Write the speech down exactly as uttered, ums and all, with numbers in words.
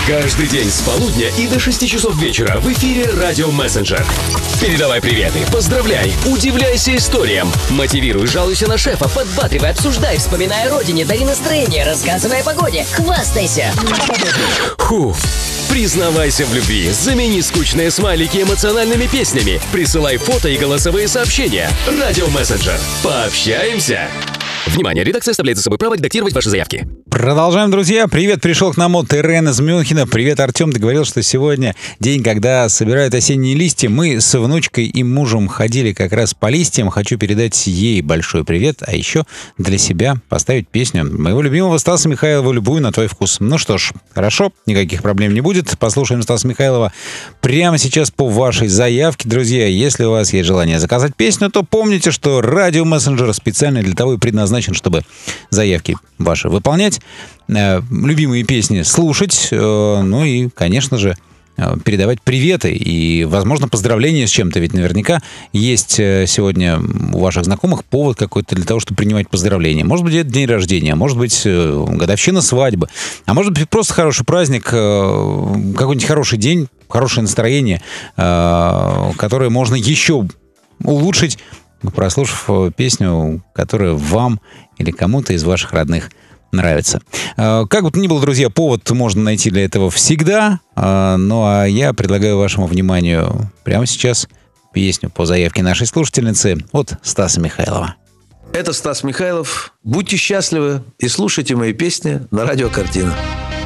Каждый день с полудня и до шести часов вечера в эфире «Радио Мессенджер». Передавай приветы, поздравляй, удивляйся историям, мотивируй, жалуйся на шефа, подбадривай, обсуждай, вспоминай о родине, дари настроение, рассказывай о погоде, хвастайся. Фу. Признавайся в любви, замени скучные смайлики эмоциональными песнями, присылай фото и голосовые сообщения. «Радио Мессенджер». Пообщаемся. Внимание, редакция оставляет за собой право редактировать ваши заявки. Продолжаем, друзья. Привет, пришел к нам от Ирен из Мюнхена. Привет, Артем. Ты говорил, что сегодня день, когда собирают осенние листья. Мы с внучкой и мужем ходили как раз по листьям. Хочу передать ей большой привет, а еще для себя поставить песню моего любимого Стаса Михайлова «Любую на твой вкус». Ну что ж, хорошо, никаких проблем не будет. Послушаем Стаса Михайлова прямо сейчас по вашей заявке. Друзья, если у вас есть желание заказать песню, то помните, что радио Мессенджер специально для того и предназначен, чтобы заявки ваши выполнять, э, любимые песни слушать, э, ну и, конечно же, э, передавать приветы и, возможно, поздравления с чем-то. Ведь наверняка есть э, сегодня у ваших знакомых повод какой-то для того, чтобы принимать поздравления. Может быть, это день рождения, может быть, э, годовщина свадьбы, а может быть, просто хороший праздник, э, какой-нибудь хороший день, хорошее настроение, э, которое можно еще улучшить, прослушав песню, которая вам или кому-то из ваших родных нравится. Как бы то ни было, друзья, повод можно найти для этого всегда. Ну а я предлагаю вашему вниманию прямо сейчас песню по заявке нашей слушательницы от Стаса Михайлова. Это Стас Михайлов. Будьте счастливы и слушайте мои песни на радио «Картина».